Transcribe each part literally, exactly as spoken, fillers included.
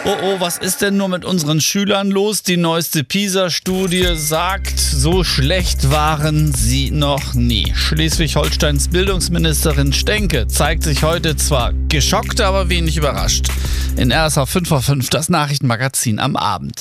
Oh oh, was ist denn nur mit unseren Schülern los? Die neueste PISA-Studie sagt, so schlecht waren sie noch nie. Schleswig-Holsteins Bildungsministerin Stenke zeigt sich heute zwar geschockt, aber wenig überrascht. In R S H fünf vor fünf, das Nachrichtenmagazin am Abend.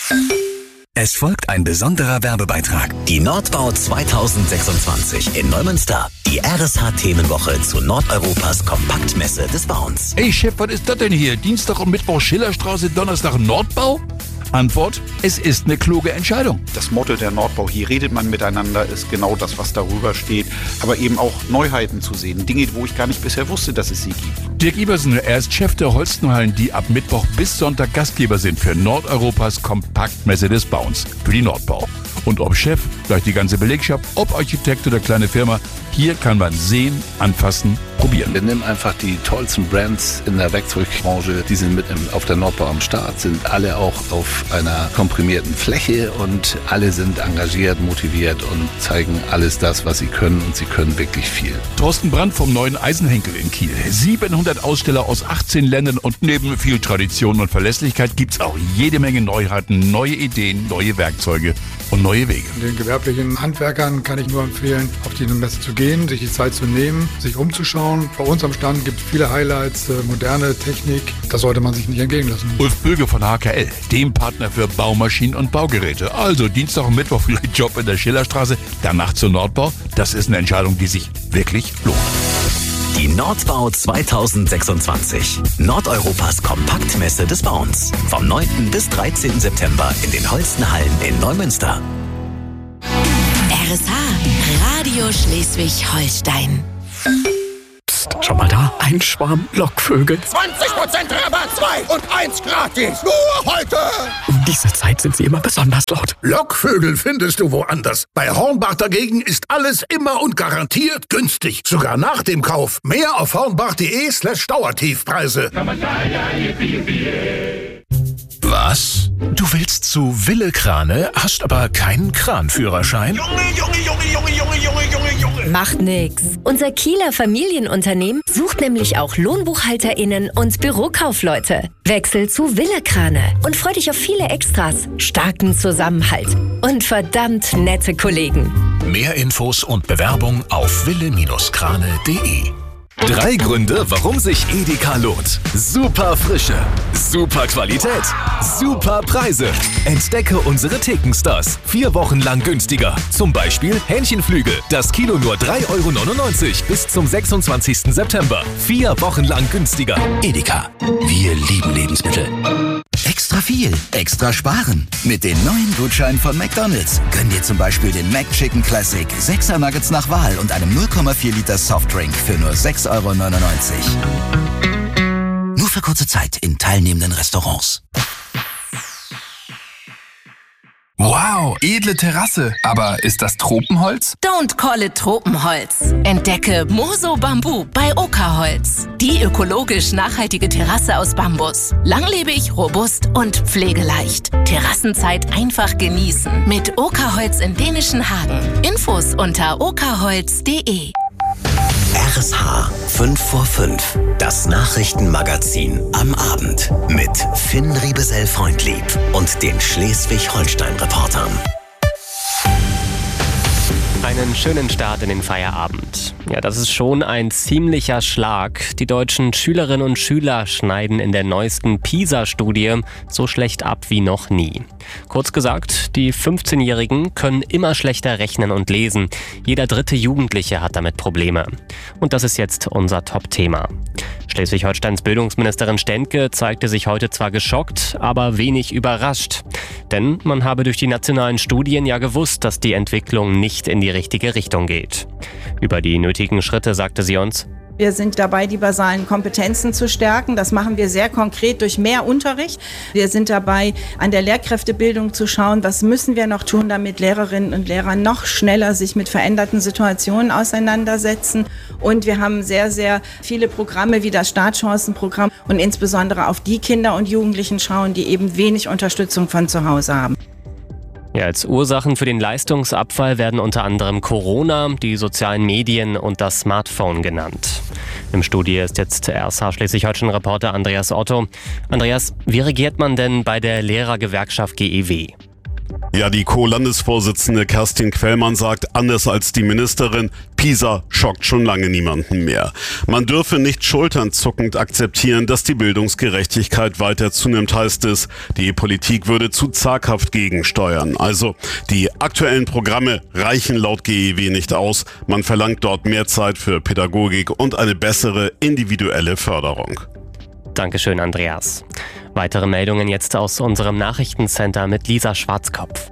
Es folgt ein besonderer Werbebeitrag. Die Nordbau zweitausendsechsundzwanzig in Neumünster. Die R S H-Themenwoche zu Nordeuropas Kompaktmesse des Bauens. Ey Chef, was ist das denn hier? Dienstag und Mittwoch Schillerstraße, Donnerstag Nordbau? Antwort, es ist eine kluge Entscheidung. Das Motto der Nordbau, hier redet man miteinander, ist genau das, was darüber steht. Aber eben auch Neuheiten zu sehen, Dinge, wo ich gar nicht bisher wusste, dass es sie gibt. Dirk Iversen, er ist Chef der Holstenhallen, die ab Mittwoch bis Sonntag Gastgeber sind für Nordeuropas Kompaktmesse des Bauens, für die Nordbau. Und ob Chef, gleich die ganze Belegschaft, ob Architekt oder kleine Firma, hier kann man sehen, anfassen, probieren. Wir nehmen einfach die tollsten Brands in der Werkzeugbranche, die sind mit im, auf der Nordbau am Start, sind alle auch auf einer komprimierten Fläche und alle sind engagiert, motiviert und zeigen alles das, was sie können, und sie können wirklich viel. Thorsten Brandt vom Neuen Eisenhenkel in Kiel. siebenhundert Aussteller aus achtzehn Ländern und neben viel Tradition und Verlässlichkeit gibt's auch jede Menge Neuheiten, neue Ideen, neue Werkzeuge und neue Wege. Den gewerblichen Handwerkern kann ich nur empfehlen, auf die Messe zu gehen, sich die Zeit zu nehmen, sich umzuschauen. Bei uns am Stand gibt es viele Highlights, äh, moderne Technik. Das sollte man sich nicht entgehen lassen. Ulf Böge von H K L, dem Partner für Baumaschinen und Baugeräte. Also Dienstag und Mittwoch vielleicht Job in der Schillerstraße, danach zur Nordbau. Das ist eine Entscheidung, die sich wirklich lohnt. Die Nordbau zweitausendsechsundzwanzig. Nordeuropas Kompaktmesse des Bauens. Vom neunten bis dreizehnten September in den Holstenhallen in Neumünster. R S H, Radio Schleswig-Holstein. Psst, schau mal da, ein Schwarm Lockvögel. zwanzig Prozent Rabatt, zwei und eins gratis. Nur heute. Um diese Zeit sind sie immer besonders laut. Lockvögel findest du woanders. Bei Hornbach dagegen ist alles immer und garantiert günstig. Sogar nach dem Kauf. Mehr auf hornbach.de slash Dauertiefpreise. Was? Du willst zu Wille Krane, hast aber keinen Kranführerschein? Junge, Junge, Junge, Junge, Junge, Junge, Junge, Junge. Macht nix. Unser Kieler Familienunternehmen sucht nämlich auch LohnbuchhalterInnen und Bürokaufleute. Wechsel zu Wille Krane und freu dich auf viele Extras, starken Zusammenhalt und verdammt nette Kollegen. Mehr Infos und Bewerbung auf wille Krane punkt de. Drei Gründe, warum sich Edeka lohnt. Super Frische, super Qualität, super Preise. Entdecke unsere Thekenstars. Vier Wochen lang günstiger. Zum Beispiel Hähnchenflügel. Das Kilo nur drei Euro neunundneunzig bis zum sechsundzwanzigsten September. Vier Wochen lang günstiger. Edeka. Wir lieben Lebensmittel. Extra viel, extra sparen. Mit den neuen Gutscheinen von McDonald's. Gönn dir zum Beispiel den McChicken Classic, sechser Nuggets nach Wahl und einem null Komma vier Liter Softdrink für nur sechs Euro neunundneunzig. Nur für kurze Zeit in teilnehmenden Restaurants. Wow, edle Terrasse. Aber ist das Tropenholz? Don't call it Tropenholz. Entdecke Moso Bambu bei Okerholz. Die ökologisch nachhaltige Terrasse aus Bambus. Langlebig, robust und pflegeleicht. Terrassenzeit einfach genießen. Mit Okerholz in dänischen Hagen. Infos unter okerholz punkt de. R S H fünf vor fünf. Das Nachrichtenmagazin am Abend. Mit Finn Riebesell-Freundlieb und den Schleswig-Holstein-Reportern. Einen schönen Start in den Feierabend. Ja, das ist schon ein ziemlicher Schlag. Die deutschen Schülerinnen und Schüler schneiden in der neuesten PISA-Studie so schlecht ab wie noch nie. Kurz gesagt, die fünfzehnjährigen können immer schlechter rechnen und lesen. Jeder dritte Jugendliche hat damit Probleme. Und das ist jetzt unser Top-Thema. Schleswig-Holsteins Bildungsministerin Stenke zeigte sich heute zwar geschockt, aber wenig überrascht. Denn man habe durch die nationalen Studien ja gewusst, dass die Entwicklung nicht in die richtige Richtung geht. Über die nötigen Schritte sagte sie uns: Wir sind dabei, die basalen Kompetenzen zu stärken. Das machen wir sehr konkret durch mehr Unterricht. Wir sind dabei, an der Lehrkräftebildung zu schauen, was müssen wir noch tun, damit Lehrerinnen und Lehrer noch schneller sich mit veränderten Situationen auseinandersetzen. Und wir haben sehr, sehr viele Programme wie das Startchancenprogramm und insbesondere auf die Kinder und Jugendlichen schauen, die eben wenig Unterstützung von zu Hause haben. Ja, als Ursachen für den Leistungsabfall werden unter anderem Corona, die sozialen Medien und das Smartphone genannt. Im Studio ist jetzt R S H Schleswig-Holstein-Reporter Andreas Otto. Andreas, wie reagiert man denn bei der Lehrergewerkschaft G E W? Ja, die Co-Landesvorsitzende Kerstin Quellmann sagt, anders als die Ministerin, PISA schockt schon lange niemanden mehr. Man dürfe nicht schulternzuckend akzeptieren, dass die Bildungsgerechtigkeit weiter zunimmt, heißt es. Die Politik würde zu zaghaft gegensteuern. Also, die aktuellen Programme reichen laut G E W nicht aus. Man verlangt dort mehr Zeit für Pädagogik und eine bessere individuelle Förderung. Dankeschön, Andreas. Weitere Meldungen jetzt aus unserem Nachrichtencenter mit Lisa Schwarzkopf.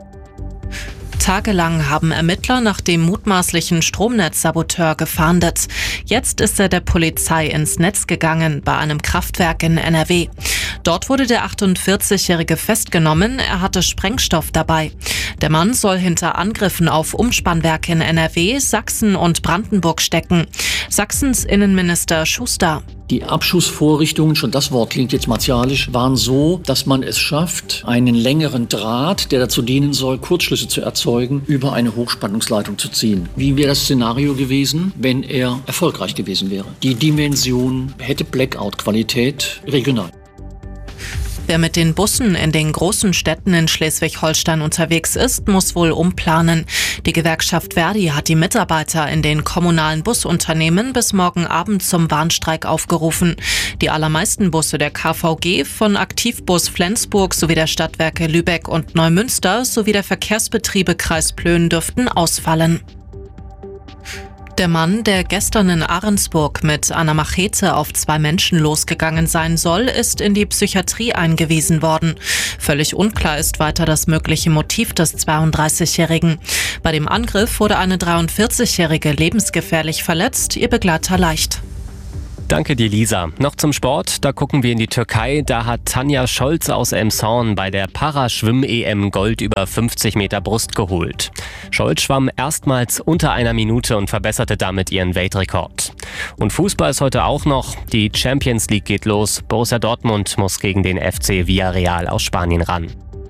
Tagelang haben Ermittler nach dem mutmaßlichen Stromnetzsaboteur gefahndet. Jetzt ist er der Polizei ins Netz gegangen bei einem Kraftwerk in N R W. Dort wurde der achtundvierzigjährige festgenommen, er hatte Sprengstoff dabei. Der Mann soll hinter Angriffen auf Umspannwerke in N R W, Sachsen und Brandenburg stecken. Sachsens Innenminister Schuster. Die Abschussvorrichtungen, schon das Wort klingt jetzt martialisch, waren so, dass man es schafft, einen längeren Draht, der dazu dienen soll, Kurzschlüsse zu erzeugen, über eine Hochspannungsleitung zu ziehen. Wie wäre das Szenario gewesen, wenn er erfolgreich gewesen wäre? Die Dimension hätte Blackout-Qualität regional. Wer mit den Bussen in den großen Städten in Schleswig-Holstein unterwegs ist, muss wohl umplanen. Die Gewerkschaft Verdi hat die Mitarbeiter in den kommunalen Busunternehmen bis morgen Abend zum Warnstreik aufgerufen. Die allermeisten Busse der K V G von Aktivbus Flensburg sowie der Stadtwerke Lübeck und Neumünster sowie der Verkehrsbetriebe Kreis Plön dürften ausfallen. Der Mann, der gestern in Ahrensburg mit einer Machete auf zwei Menschen losgegangen sein soll, ist in die Psychiatrie eingewiesen worden. Völlig unklar ist weiter das mögliche Motiv des zweiunddreißigjährigen. Bei dem Angriff wurde eine dreiundvierzigjährige lebensgefährlich verletzt, ihr Begleiter leicht. Danke dir, Lisa. Noch zum Sport, da gucken wir in die Türkei. Da hat Tanja Scholz aus Emshorn bei der Paraschwimm-E M Gold über fünfzig Meter Brust geholt. Scholz schwamm erstmals unter einer Minute und verbesserte damit ihren Weltrekord. Und Fußball ist heute auch noch. Die Champions League geht los. Borussia Dortmund muss gegen den F C Villarreal aus Spanien ran.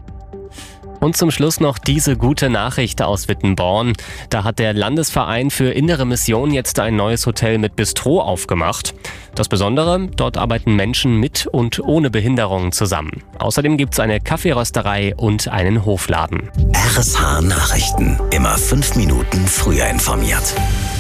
Und zum Schluss noch diese gute Nachricht aus Wittenborn. Da hat der Landesverein für Innere Mission jetzt ein neues Hotel mit Bistro aufgemacht. Das Besondere, dort arbeiten Menschen mit und ohne Behinderung zusammen. Außerdem gibt es eine Kaffeerösterei und einen Hofladen. R S H Nachrichten. Immer fünf Minuten früher informiert.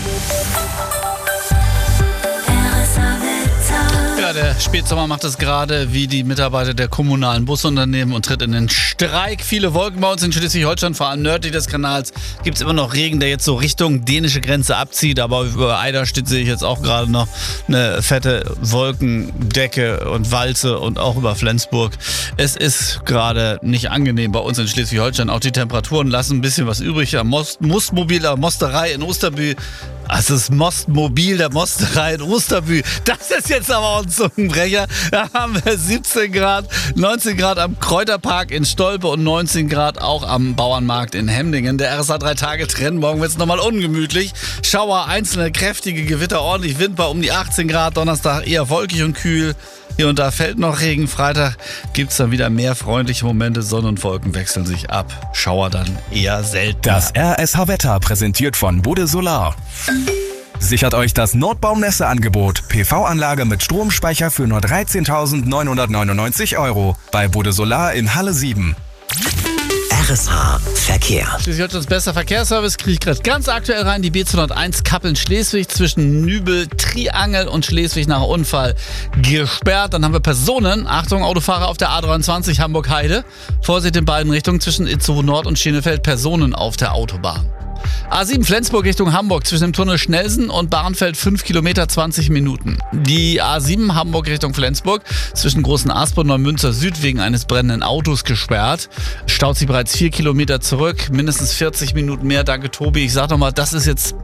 Ja, der Spätsommer macht es gerade wie die Mitarbeiter der kommunalen Busunternehmen und tritt in den Streik. Viele Wolken bei uns in Schleswig-Holstein, vor allem nördlich des Kanals, gibt es immer noch Regen, der jetzt so Richtung dänische Grenze abzieht. Aber über Eiderstedt sehe ich jetzt auch gerade noch eine fette Wolkendecke und Walze und auch über Flensburg. Es ist gerade nicht angenehm bei uns in Schleswig-Holstein. Auch die Temperaturen lassen ein bisschen was übrig. Am Most, Mustmobil, der Mosterei in Osterbü. Also das Mostmobil der Mosterei in Osterbü. Das ist jetzt aber auch ein Zungenbrecher. Da haben wir siebzehn Grad, neunzehn Grad am Kräuterpark in Stolpe und neunzehn Grad auch am Bauernmarkt in Hemdingen. Der R S H drei Tage Trend. Morgen wird es nochmal ungemütlich. Schauer, einzelne kräftige Gewitter, ordentlich Wind bei um die achtzehn Grad. Donnerstag eher wolkig und kühl. Hier und da fällt noch Regen. Freitag gibt es dann wieder mehr freundliche Momente. Sonne und Wolken wechseln sich ab. Schauer dann eher selten. Das R S H-Wetter präsentiert von Bode Solar. Sichert euch das Nordbaum-Messe-Angebot. P V-Anlage mit Stromspeicher für nur dreizehntausendneunhundertneunundneunzig Euro. Bei Bode Solar in Halle sieben. R S H Verkehr. Schleswig-Holsteins bester Verkehrsservice kriege ich gerade ganz aktuell rein. Die B zweihunderteins Kappeln-Schleswig zwischen Nübel, Triangel und Schleswig nach Unfall gesperrt. Dann haben wir Personen. Achtung, Autofahrer auf der A dreiundzwanzig Hamburg-Heide. Vorsicht in beiden Richtungen zwischen Itzehoe Nord und Schenefeld. Personen auf der Autobahn. A sieben Flensburg Richtung Hamburg zwischen dem Tunnel Schnelsen und Bahrenfeld fünf Kilometer zwanzig Minuten. Die A sieben Hamburg Richtung Flensburg zwischen Großen Aspern und Neumünster Süd wegen eines brennenden Autos gesperrt. Staut sich bereits vier Kilometer zurück, mindestens vierzig Minuten mehr. Danke Tobi. Ich sag nochmal, das ist jetzt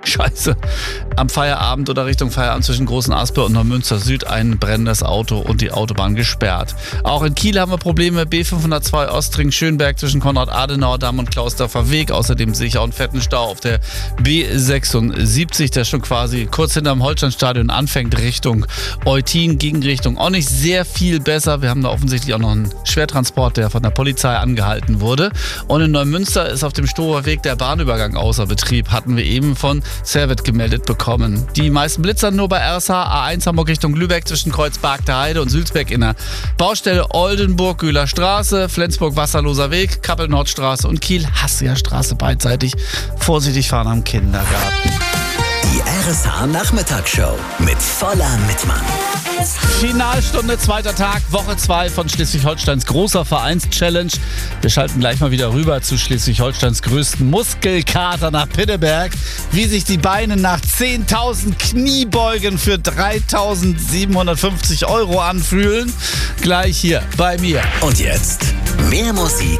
Scheiße. Am Feierabend oder Richtung Feierabend zwischen Großen Aspe und Neumünster Süd ein brennendes Auto und die Autobahn gesperrt. Auch in Kiel haben wir Probleme. B fünfhundertzwei Ostring-Schönberg zwischen Konrad-Adenauer-Damm und Klausdorfer Weg. Außerdem sehe ich auch einen fetten Stau auf der B sechsundsiebzig, der schon quasi kurz hinterm Holsteinstadion anfängt Richtung Eutin, Gegenrichtung. Auch nicht sehr viel besser. Wir haben da offensichtlich auch noch einen Schwertransport, der von der Polizei angehalten wurde. Und in Neumünster ist auf dem Storer Weg der Bahnübergang außer Betrieb. Hatten wir eben von Servet gemeldet bekommen. Die meisten Blitzer nur bei R S H A eins Hamburg Richtung Lübeck zwischen Kreuzberg der Heide und Sülzbeck in der Baustelle Oldenburg-Güler Straße, Flensburg-Wasserloser Weg, Kappel-Nordstraße und Kiel-Hassia-Straße beidseitig. Vorsichtig fahren am Kindergarten. Die R S H Nachmittagsshow mit voller Mitmann. Finalstunde, zweiter Tag, Woche zwei von Schleswig-Holsteins großer Vereins-Challenge. Wir schalten gleich mal wieder rüber zu Schleswig-Holsteins größten Muskelkater nach Pinneberg. Wie sich die Beine nach zehntausend Kniebeugen für dreitausendsiebenhundertfünfzig Euro anfühlen. Gleich hier bei mir. Und jetzt mehr Musik